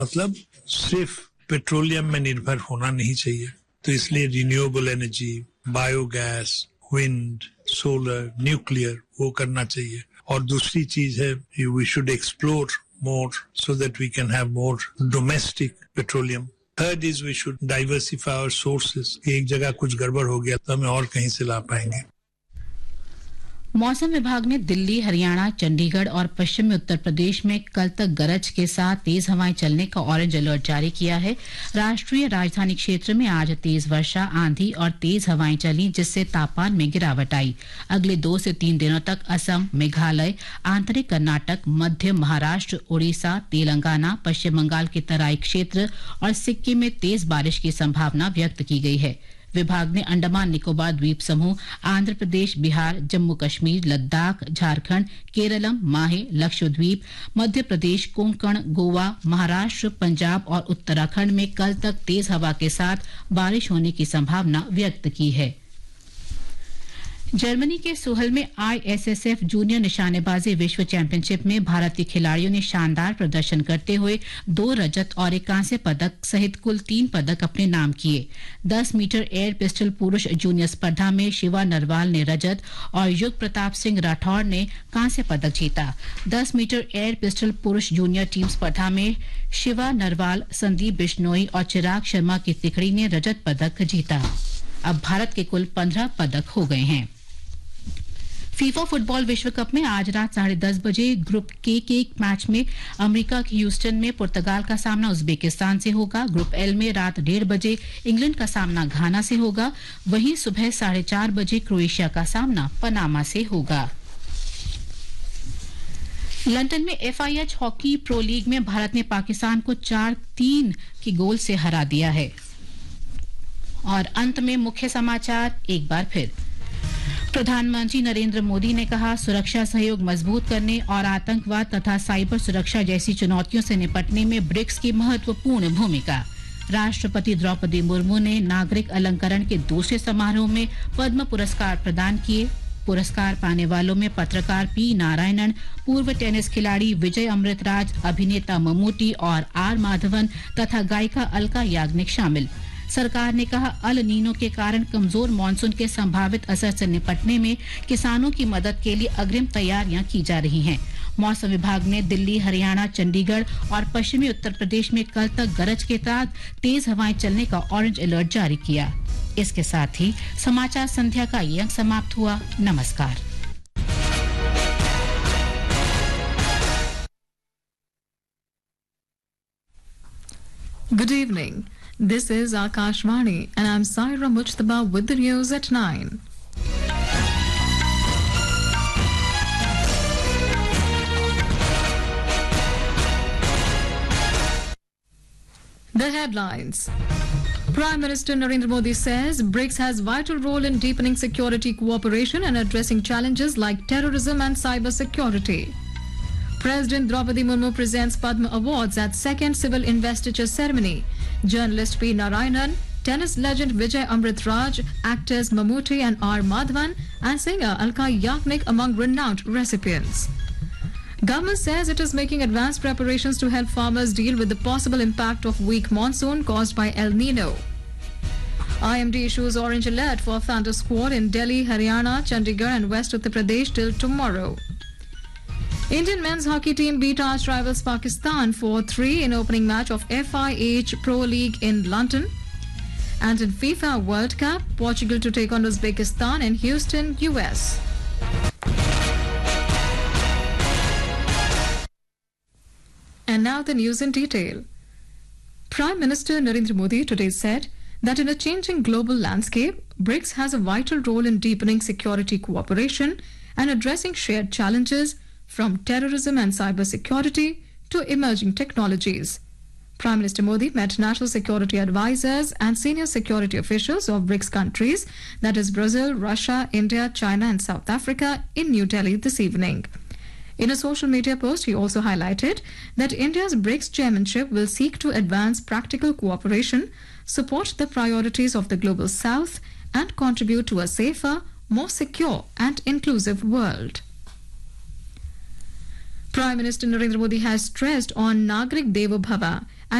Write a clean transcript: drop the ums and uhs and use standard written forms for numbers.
मतलब सिर्फ पेट्रोलियम में निर्भर होना नहीं चाहिए, तो इसलिए renewable energy, biogas, wind, solar, nuclear वो करना चाहिए। और दूसरी चीज है we should explore more so that we can have more domestic petroleum. Third is we should diversify our sources. एक जगह कुछ गड़बड़ हो गया तो हमें और कहीं से ला पाएंगे। मौसम विभाग ने दिल्ली, हरियाणा, चंडीगढ़ और पश्चिमी उत्तर प्रदेश में कल तक गरज के साथ तेज हवाएं चलने का ऑरेंज अलर्ट जारी किया है। राष्ट्रीय राजधानी क्षेत्र में आज तेज वर्षा, आंधी और तेज हवाएं चली, जिससे तापमान में गिरावट आई। अगले 2 से 3 दिनों तक असम, मेघालय, आंतरिक कर्नाटक, मध्य महाराष्ट्र, उड़ीसा, तेलंगाना, पश्चिम बंगाल के तराई क्षेत्र और सिक्किम में तेज बारिश की संभावना व्यक्त की गई है। विभाग ने अंडमान निकोबार द्वीप समूह, आंध्र प्रदेश, बिहार, जम्मू कश्मीर, लद्दाख, झारखंड, केरलम, माहे, लक्षद्वीप, मध्य प्रदेश, कोंकण, गोवा, महाराष्ट्र, पंजाब और उत्तराखंड में कल तक तेज हवा के साथ बारिश होने की संभावना व्यक्त की है। जर्मनी के सोहल में ISSF जूनियर निशानेबाजी विश्व चैंपियनशिप में भारतीय खिलाड़ियों ने शानदार प्रदर्शन करते हुए 2 रजत और 1 कांस्य पदक सहित कुल 3 पदक अपने नाम किए। 10 मीटर एयर पिस्टल पुरुष जूनियर स्पर्धा में शिवा नरवाल ने रजत और युग प्रताप सिंह राठौर ने कांस्य पदक जीता। 10 मीटर एयर पिस्टल पुरुष जूनियर टीम स्पर्धा में शिवा नरवाल, संदीप बिश्नोई और चिराग शर्मा की तिकड़ी ने रजत पदक जीता। अब भारत के कुल 15 पदक हो गए हैं। फीफा फुटबॉल विश्व कप में आज रात 10:30 बजे ग्रुप के एक मैच में अमेरिका के ह्यूस्टन में पुर्तगाल का सामना उज्बेकिस्तान से होगा। ग्रुप एल में रात 1:30 बजे इंग्लैंड का सामना घाना से होगा। वहीं सुबह 4:30 बजे क्रोएशिया का सामना पनामा से होगा। लंदन में FIH हॉकी प्रो लीग में भारत ने पाकिस्तान को 4-3 के गोल से हरा दिया है। और अंत में मुख्य समाचार एक बार फिर। प्रधानमंत्री नरेंद्र मोदी ने कहा, सुरक्षा सहयोग मजबूत करने और आतंकवाद तथा साइबर सुरक्षा जैसी चुनौतियों से निपटने में ब्रिक्स की महत्वपूर्ण भूमिका। राष्ट्रपति द्रौपदी मुर्मू ने नागरिक अलंकरण के दूसरे समारोह में पद्म पुरस्कार प्रदान किए। पुरस्कार पाने वालों में पत्रकार P. नारायणन, पूर्व टेनिस खिलाड़ी विजय अमृतराज, अभिनेता ममूटी और R. माधवन तथा गायिका अलका याग्निक शामिल। सरकार ने कहा, अल नीनो के कारण कमजोर मानसून के संभावित असर से निपटने में किसानों की मदद के लिए अग्रिम तैयारियां की जा रही हैं। मौसम विभाग ने दिल्ली, हरियाणा, चंडीगढ़ और पश्चिमी उत्तर प्रदेश में कल तक गरज के साथ तेज हवाएं चलने का ऑरेंज अलर्ट जारी किया। इसके साथ ही समाचार संध्या का ये अंक समाप्त हुआ। नमस्कार। Good evening. This is Akashvani and I'm Saira Mujtaba with the news at 9. The headlines. Prime Minister Narendra Modi says BRICS has vital role in deepening security cooperation and addressing challenges like terrorism and cyber security. President Draupadi Murmu presents Padma Awards at second civil investiture ceremony. Journalist P. Narayanan, tennis legend Vijay Amritraj, actors Mammootty and R. Madhavan, and singer Alka Yagnik among renowned recipients. Government says it is making advanced preparations to help farmers deal with the possible impact of weak monsoon caused by El Nino. IMD issues orange alert for thunder squall in Delhi, Haryana, Chandigarh and West Uttar Pradesh till tomorrow. Indian men's hockey team beat arch rivals Pakistan 4-3 in opening match of FIH Pro League in London. And in FIFA World Cup, Portugal to take on Uzbekistan in Houston, US. And now the news in detail. Prime Minister Narendra Modi today said that in a changing global landscape, BRICS has a vital role in deepening security cooperation and addressing shared challenges from terrorism and cybersecurity to emerging technologies. Prime Minister Modi met national security advisors and senior security officials of BRICS countries, that is Brazil, Russia, India, China and South Africa in New Delhi this evening. In a social media post, he also highlighted that India's BRICS chairmanship will seek to advance practical cooperation, support the priorities of the global south and contribute to a safer, more secure and inclusive world. Prime Minister Narendra Modi has stressed on Nagrik Devo Bhava